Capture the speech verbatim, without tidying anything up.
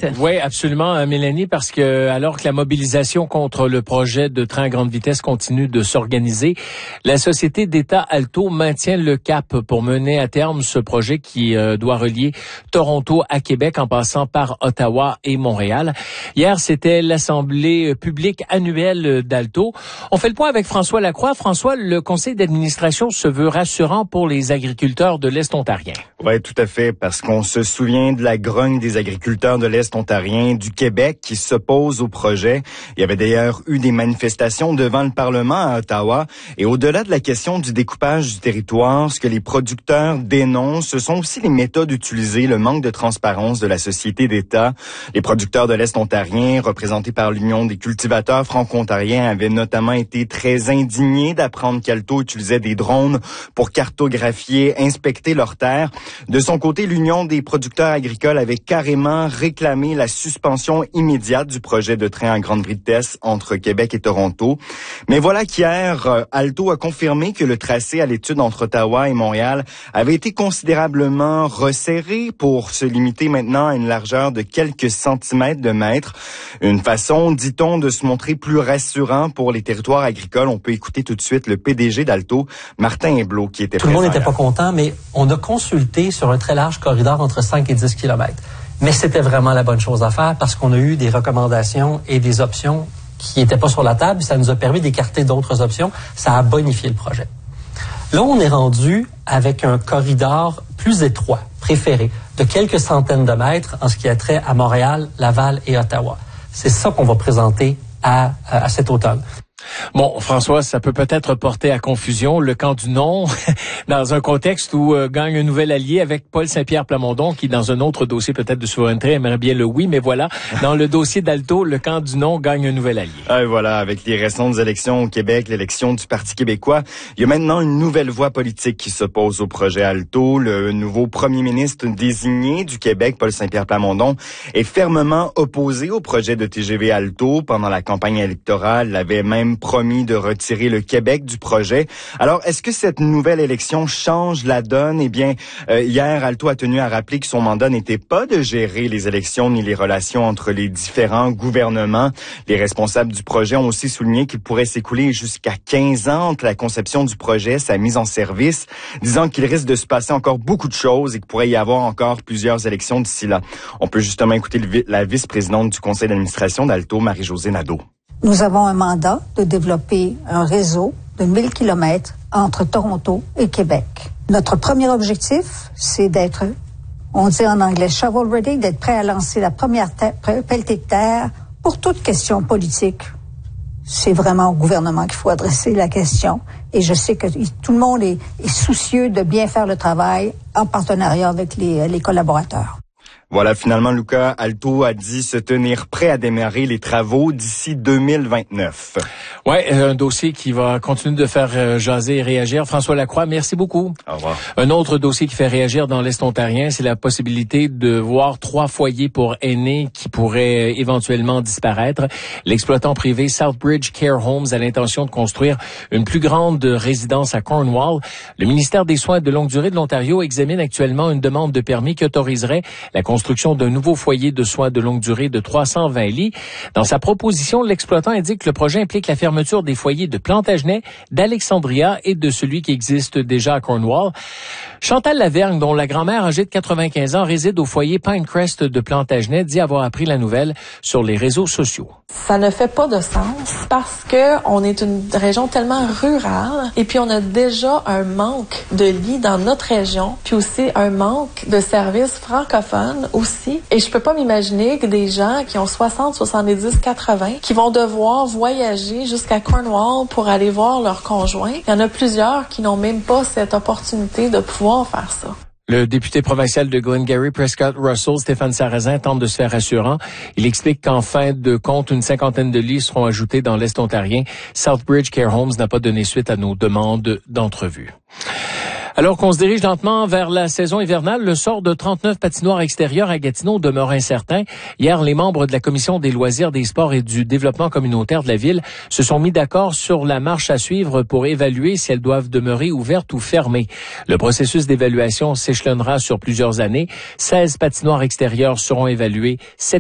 direct. Oui, absolument, Mélanie, parce que alors que la mobilisation contre le projet de train à grande vitesse continue de s'organiser, la société d'État Alto maintient le cap pour mener à terme ce projet qui euh, doit relier Toronto à Québec en passant par Ottawa et Montréal. Hier, c'était l'assemblée publique annuelle d'Alto. On fait le point avec François Lacroix. François, le conseil d'administration se veut rassurant pour les agriculteurs de l'Est ontarien. Oui, tout à fait, parce qu'on se souvient de la grogne des agriculteurs de l'Est ontarien, du Québec, qui s'opposent au projet. Il y avait d'ailleurs eu des manifestations devant le Parlement à Ottawa. Et au-delà de la question du découpage du territoire, ce que les producteurs dénoncent, ce sont aussi les méthodes utilisées, le manque de transparence de la société d'État. Les producteurs de l'Est ontarien, représentés par l'Union des cultivateurs franco-ontariens, avaient notamment été très indignés d'apprendre qu'Alto utilisait des drones pour cartographier, inspecter leurs terres. De son côté, l'Union des producteurs agricoles avait carrément réclamé la suspension immédiate du projet de train à grande vitesse entre Québec et Toronto. Mais voilà qu'hier, Alto a confirmé que le tracé à l'étude entre Ottawa et Montréal avait été considérablement resserré pour se limiter maintenant à une largeur de quelques centimètres de mètre. Une façon, dit-on, de se montrer plus rassurant pour les territoires agricoles. On peut écouter tout de suite le P D G d'Alto, Martin Héblot, qui était Tout le monde n'était pas content, mais on a consulté sur un très large corridor entre cinq et dix kilomètres. Mais c'était vraiment la bonne chose à faire parce qu'on a eu des recommandations et des options qui n'étaient pas sur la table. Ça nous a permis d'écarter d'autres options. Ça a bonifié le projet. Là, on est rendu avec un corridor plus étroit, préféré, de quelques centaines de mètres en ce qui a trait à Montréal, Laval et Ottawa. C'est ça qu'on va présenter à, à, à cet automne. Bon, François, ça peut peut-être porter à confusion le camp du non dans un contexte où euh, gagne un nouvel allié avec Paul Saint-Pierre Plamondon qui, dans un autre dossier peut-être de souveraineté, aimerait bien le oui, mais voilà, dans le dossier d'Alto, le camp du non gagne un nouvel allié. Ah, voilà, avec les récentes élections au Québec, l'élection du Parti québécois, il y a maintenant une nouvelle voie politique qui s'oppose au projet Alto. Le nouveau premier ministre désigné du Québec, Paul Saint-Pierre Plamondon, est fermement opposé au projet de T G V Alto. Pendant la campagne électorale, il avait même promis de retirer le Québec du projet. Alors, est-ce que cette nouvelle élection change la donne? Eh bien, euh, hier, Alto a tenu à rappeler que son mandat n'était pas de gérer les élections ni les relations entre les différents gouvernements. Les responsables du projet ont aussi souligné qu'il pourrait s'écouler jusqu'à quinze ans entre la conception du projet, sa mise en service, disant qu'il risque de se passer encore beaucoup de choses et qu'il pourrait y avoir encore plusieurs élections d'ici là. On peut justement écouter le, la vice-présidente du conseil d'administration d'Alto, Marie-Josée Nadeau. Nous avons un mandat de développer un réseau de mille kilomètres entre Toronto et Québec. Notre premier objectif, c'est d'être, on dit en anglais, shovel ready, d'être prêt à lancer la première terre, pelletée de terre pour toute question politique. C'est vraiment au gouvernement qu'il faut adresser la question. Et je sais que tout le monde est, est soucieux de bien faire le travail en partenariat avec les, les collaborateurs. Voilà, finalement, Lucas, Alto a dit se tenir prêt à démarrer les travaux d'ici deux mille vingt-neuf. Ouais, un dossier qui va continuer de faire jaser et réagir. François Lacroix, merci beaucoup. Au revoir. Un autre dossier qui fait réagir dans l'Est ontarien, c'est la possibilité de voir trois foyers pour aînés qui pourraient éventuellement disparaître. L'exploitant privé Southbridge Care Homes a l'intention de construire une plus grande résidence à Cornwall. Le ministère des Soins de longue durée de l'Ontario examine actuellement une demande de permis qui autoriserait la construction d'un nouveau foyer de soins de longue durée de trois cent vingt lits. Dans sa proposition, l'exploitant indique que le projet implique la fermeture des foyers de Plantagenet, d'Alexandria et de celui qui existe déjà à Cornwall. Chantal Lavergne, dont la grand-mère âgée de quatre-vingt-quinze ans réside au foyer Pinecrest de Plantagenet, dit avoir appris la nouvelle sur les réseaux sociaux. Ça ne fait pas de sens parce que on est une région tellement rurale et puis on a déjà un manque de lits dans notre région, puis aussi un manque de services francophones aussi. Et je peux pas m'imaginer que des gens qui ont soixante, soixante-dix, quatre-vingts qui vont devoir voyager jusqu'à Cornwall pour aller voir leur conjoint. Il y en a plusieurs qui n'ont même pas cette opportunité de pouvoir faire ça. Le député provincial de Glengarry, Prescott Russell, Stéphane Sarrazin, tente de se faire rassurant. Il explique qu'en fin de compte, une cinquantaine de lits seront ajoutés dans l'Est ontarien. Southbridge Care Homes n'a pas donné suite à nos demandes d'entrevue. Alors qu'on se dirige lentement vers la saison hivernale, le sort de trente-neuf patinoires extérieures à Gatineau demeure incertain. Hier, les membres de la Commission des loisirs, des sports et du développement communautaire de la ville se sont mis d'accord sur la marche à suivre pour évaluer si elles doivent demeurer ouvertes ou fermées. Le processus d'évaluation s'échelonnera sur plusieurs années. seize patinoires extérieures seront évaluées. sept